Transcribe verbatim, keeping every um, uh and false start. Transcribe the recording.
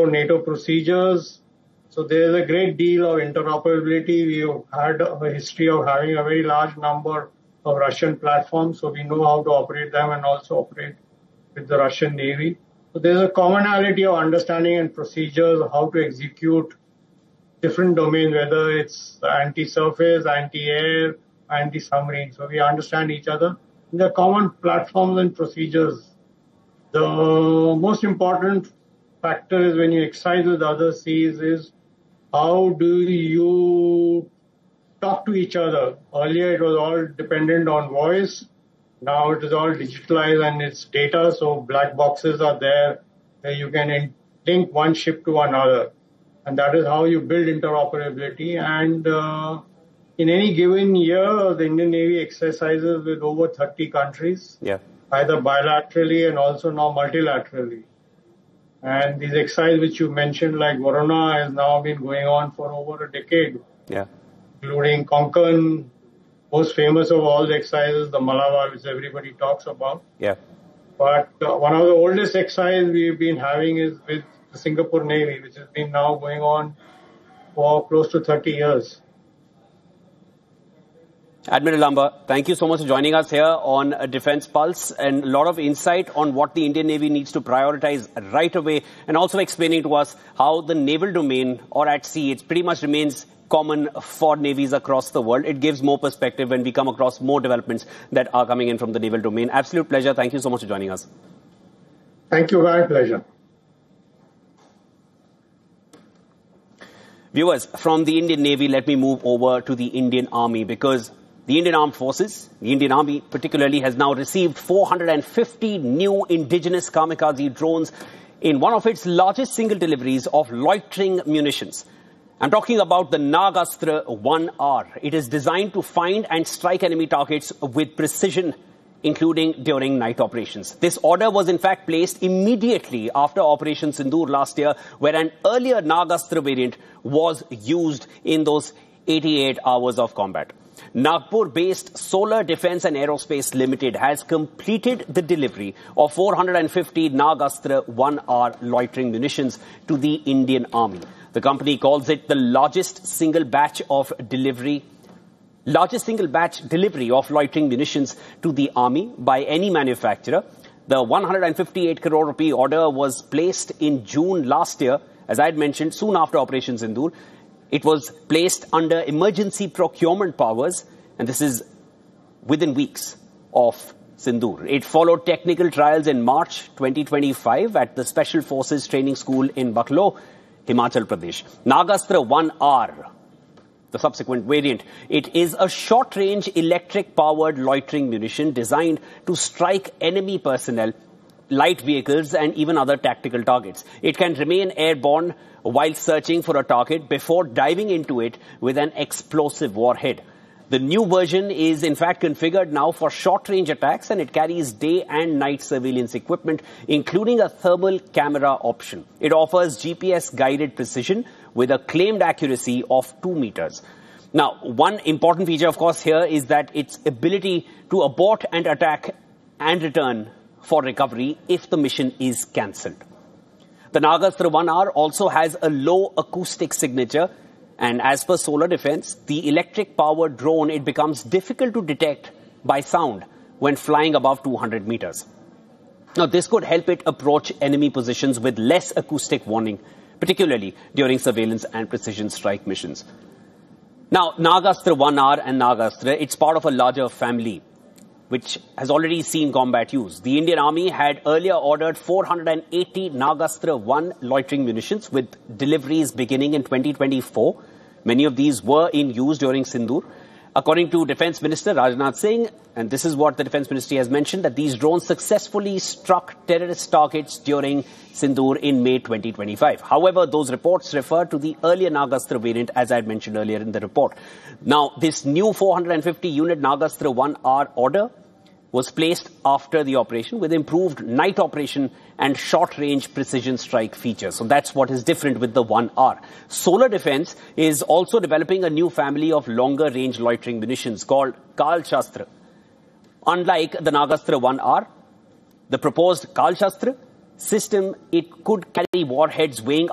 Singapore NATO procedures. So there is a great deal of interoperability. We've had a history of having a very large number of Russian platforms, so we know how to operate them and also operate with the Russian Navy. So there's a commonality of understanding and procedures of how to execute different domains, whether it's anti-surface, anti-air, anti-submarine. So we understand each other. There are common platforms and procedures. The most important factor is when you exercise with other seas is how do you talk to each other. Earlier it was all dependent on voice. Now it is all digitalized and it's data, so black boxes are there where you can link one ship to another. And that is how you build interoperability. And uh, in any given year, the Indian Navy exercises with over thirty countries, yeah. either bilaterally and also now multilaterally. And these exercises which you mentioned, like Varuna, has now been going on for over a decade, yeah. including Konkan, most famous of all the exercises, the Malabar, which everybody talks about. Yeah. But uh, one of the oldest exercises we've been having is with the Singapore Navy, which has been now going on for close to thirty years. Admiral Lamba, thank you so much for joining us here on Defence Pulse, and a lot of insight on what the Indian Navy needs to prioritize right away, and also explaining to us how the naval domain, or at sea, it pretty much remains common for navies across the world. It gives more perspective when we come across more developments that are coming in from the naval domain. Absolute pleasure. Thank you so much for joining us. Thank you. My pleasure. Viewers, from the Indian Navy, let me move over to the Indian Army, because the Indian Armed Forces, the Indian Army particularly, has now received four hundred fifty new indigenous kamikaze drones in one of its largest single deliveries of loitering munitions. I'm talking about the Nagastra one R. It is designed to find and strike enemy targets with precision, including during night operations. This order was in fact placed immediately after Operation Sindoor last year, where an earlier Nagastra variant was used in those eighty-eight hours of combat. Nagpur-based Solar Defence and Aerospace Limited has completed the delivery of four hundred fifty Nagastra one R loitering munitions to the Indian Army. The company calls it the largest single batch of delivery, largest single batch delivery of loitering munitions to the Army by any manufacturer. The one hundred fifty-eight crore rupee order was placed in June last year, as I had mentioned, soon after Operation Sindoor. It was placed under emergency procurement powers, and this is within weeks of Sindoor. It followed technical trials in March twenty twenty-five at the Special Forces Training School in Baklo, Himachal Pradesh. Nagastra one R, the subsequent variant, it is a short-range electric-powered loitering munition designed to strike enemy personnel, light vehicles and even other tactical targets. It can remain airborne while searching for a target before diving into it with an explosive warhead. The new version is in fact configured now for short-range attacks, and it carries day and night surveillance equipment, including a thermal camera option. It offers G P S-guided precision with a claimed accuracy of two meters. Now, one important feature, of course, here is that its ability to abort and attack and return for recovery if the mission is cancelled. The Nagastra one R also has a low acoustic signature, and as per Solar Defence, the electric-powered drone, it becomes difficult to detect by sound when flying above two hundred meters. Now, this could help it approach enemy positions with less acoustic warning, particularly during surveillance and precision strike missions. Now, Nagastra one R and Nagastra, it's part of a larger family which has already seen combat use. The Indian Army had earlier ordered four hundred eighty Nagastra one loitering munitions, with deliveries beginning in twenty twenty-four. Many of these were in use during Sindoor. According to Defence Minister Rajnath Singh, and this is what the Defence Ministry has mentioned, that these drones successfully struck terrorist targets during Sindoor in May twenty twenty-five. However, those reports refer to the earlier Nagastra variant, as I had mentioned earlier in the report. Now, this new four hundred fifty unit Nagastra one R order was placed after the operation with improved night operation and short-range precision strike features. So that's what is different with the one R. Solar Defence is also developing a new family of longer-range loitering munitions called Kalshastra. Unlike the Nagastra one R, the proposed Kalshastra system, it could carry warheads weighing